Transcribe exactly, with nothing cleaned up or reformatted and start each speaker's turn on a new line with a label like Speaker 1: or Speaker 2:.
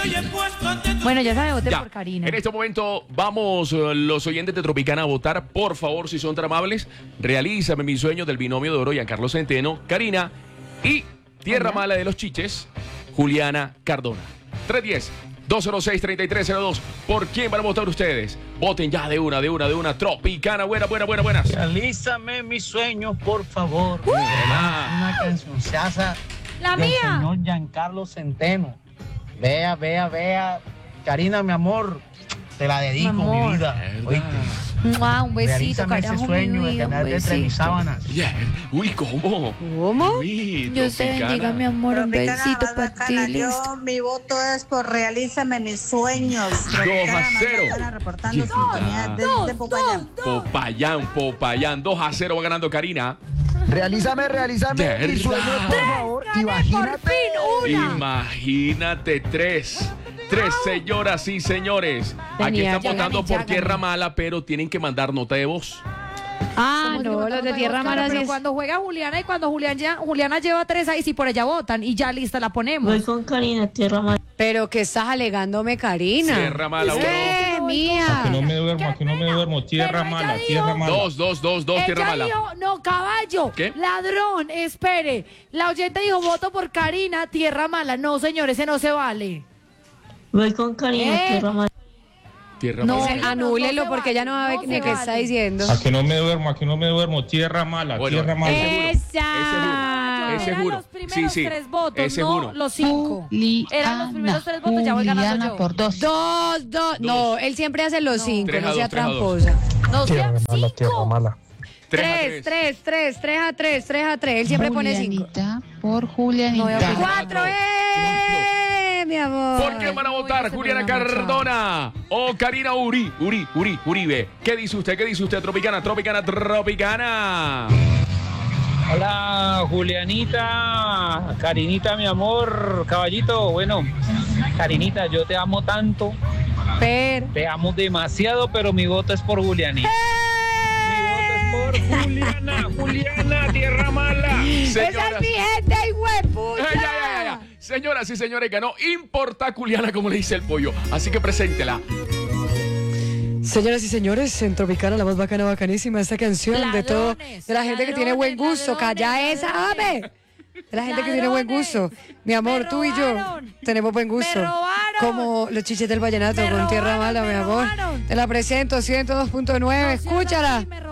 Speaker 1: Bueno, ya sabe, voté
Speaker 2: Ya.
Speaker 1: por Karina.
Speaker 2: En este momento vamos eh, los oyentes de Tropicana a votar. Por favor, si son tan amables, realízame mi sueño del binomio de oro, Giancarlo Centeno, Karina y Tierra
Speaker 1: Hola.
Speaker 2: Mala de los Chiches, Juliana Cardona. tres uno cero, dos cero seis, tres tres cero dos. ¿Por quién van a votar ustedes? Voten ya de una, de una, de una. Tropicana, buena, buena, buena, buenas.
Speaker 3: Realízame mis sueños, por favor.
Speaker 2: Buena.
Speaker 3: Una cancionciaza
Speaker 1: La
Speaker 3: del
Speaker 1: mía.
Speaker 3: señor Giancarlo Centeno. Vea, vea, vea. Karina, mi amor, te la dedico,
Speaker 1: Mi amor.
Speaker 3: mi vida.
Speaker 2: Verdad.
Speaker 3: Oíste,
Speaker 1: Mua, un besito,
Speaker 3: realízame ese
Speaker 1: carajo,
Speaker 3: sueño
Speaker 1: mi
Speaker 3: de
Speaker 1: vida, un
Speaker 3: tenerte entre mis
Speaker 1: besito.
Speaker 3: sábanas.
Speaker 2: Yeah. Uy, ¿cómo?
Speaker 1: ¿Cómo?
Speaker 2: Uy,
Speaker 1: Dios te
Speaker 2: Tropicana.
Speaker 1: bendiga, mi amor, un
Speaker 4: Tropicana,
Speaker 1: besito
Speaker 4: más
Speaker 1: para ti,
Speaker 4: bacana.
Speaker 1: listo.
Speaker 4: Yo, mi voto es por realízame mis sueños. Tropicana, más
Speaker 2: cero.
Speaker 4: bacana, reportando
Speaker 2: Yes.
Speaker 4: sintonía desde Popayán.
Speaker 2: Popayán, Popayán. dos a cero va ganando Karina.
Speaker 5: Realízame, realízame
Speaker 2: ¿Verdad?
Speaker 5: mi sueño, por favor.
Speaker 1: Gané por
Speaker 5: Imagínate.
Speaker 1: fin una.
Speaker 2: Imagínate, tres. Tres, señoras y señores. Aquí
Speaker 1: Tenía,
Speaker 2: están
Speaker 1: ya
Speaker 2: votando
Speaker 1: gané, ya
Speaker 2: por Tierra
Speaker 1: gané.
Speaker 2: Mala, pero tienen que mandar nota de voz.
Speaker 1: Ah,
Speaker 6: Somos
Speaker 1: no,
Speaker 6: que
Speaker 1: los de
Speaker 6: votamos
Speaker 1: Tierra
Speaker 6: por
Speaker 1: Mala
Speaker 6: Oscar,
Speaker 1: sí
Speaker 6: pero
Speaker 1: es-
Speaker 6: cuando juega Juliana y cuando Julián ya- Juliana lleva tres ahí, sí por ella votan y ya lista la ponemos.
Speaker 7: Voy con Karina, Tierra Mala.
Speaker 8: Pero que estás alegándome, Karina.
Speaker 2: Tierra Mala, uno.
Speaker 8: ¡Eh,
Speaker 9: Que
Speaker 8: mía!
Speaker 9: no me duermo, que no me duermo. Tierra
Speaker 6: Pero ella
Speaker 9: mala,
Speaker 6: dijo-
Speaker 9: tierra mala.
Speaker 2: Dos, dos, dos, dos, Tierra
Speaker 6: Ella
Speaker 2: Mala.
Speaker 6: dijo, no, caballo,
Speaker 2: ¿Qué?
Speaker 6: ladrón, espere. La oyente dijo, voto por Karina, Tierra Mala. No, señor, ese no se vale.
Speaker 7: Voy con Karina,
Speaker 6: ¿Eh?
Speaker 7: Tierra Mala.
Speaker 2: Tierra
Speaker 6: No,
Speaker 2: Mala.
Speaker 8: Entonces, anúlelo
Speaker 6: no se
Speaker 8: porque
Speaker 6: vale,
Speaker 8: ella no va a ver
Speaker 6: no
Speaker 8: ni
Speaker 6: se
Speaker 8: qué
Speaker 6: vale.
Speaker 8: está diciendo.
Speaker 9: A que no me duermo, a que no me duermo. Tierra mala,
Speaker 2: Bueno,
Speaker 9: tierra mala.
Speaker 2: ese
Speaker 8: ¡Esa!
Speaker 2: Ese
Speaker 6: Eran
Speaker 2: juro.
Speaker 6: los primeros
Speaker 2: Sí, sí.
Speaker 6: tres votos,
Speaker 2: Ese
Speaker 6: no
Speaker 2: juro.
Speaker 6: los cinco. Eran los primeros tres votos, ya voy ganando yo.
Speaker 1: por dos.
Speaker 8: Dos, dos. No, él siempre hace los cinco,
Speaker 2: Tres a
Speaker 8: no sea
Speaker 2: dos, tres a dos.
Speaker 8: tramposa.
Speaker 6: No sean
Speaker 9: mala, tierra
Speaker 6: cinco.
Speaker 9: mala.
Speaker 2: Tres a
Speaker 8: Tres, tres, tres, tres a tres, tres a tres. Él siempre pone cinco.
Speaker 1: Julianita, por Julianita.
Speaker 8: ¡Cuatro, eh! Mi amor.
Speaker 2: ¿Por qué van a votar
Speaker 6: Uy,
Speaker 2: Juliana
Speaker 6: ese me da
Speaker 2: Cardona o Karina Uri, Uri, Uri, Uribe? ¿Qué dice usted? ¿Qué dice usted? Tropicana, Tropicana, Tropicana.
Speaker 3: Hola, Julianita, Karinita, mi amor, caballito. Bueno, Karinita, yo te amo tanto,
Speaker 8: Per.
Speaker 3: te amo demasiado, pero mi voto es por Julianita. Mi voto es por Juliana, Juliana, Tierra Mala.
Speaker 8: Esa es mi gente, hueputa.
Speaker 2: Eh, ya, ya, ya, ya. Señoras y señores, ganó Importa Juliana, como le dice el pollo. Así que preséntela.
Speaker 8: Señoras y señores, en Tropicana, la más bacana, bacanísima, esta canción de todo,
Speaker 6: Ladrones,
Speaker 8: de la gente que tiene buen
Speaker 6: ladrones,
Speaker 8: gusto, calla
Speaker 6: ladrones,
Speaker 8: esa,
Speaker 6: ladrones.
Speaker 8: ame. De la gente que tiene buen
Speaker 6: Ladrones.
Speaker 8: gusto. Mi amor,
Speaker 6: Me
Speaker 8: tú y yo
Speaker 6: robaron.
Speaker 8: tenemos buen gusto.
Speaker 6: Me robaron.
Speaker 8: Como los chiches del vallenato
Speaker 6: Me
Speaker 8: con Tierra
Speaker 6: robaron,
Speaker 8: Mala,
Speaker 6: me
Speaker 8: mi amor.
Speaker 6: robaron.
Speaker 8: Te la presento, ciento dos punto nueve,
Speaker 6: No sean
Speaker 8: escúchala.
Speaker 6: así, me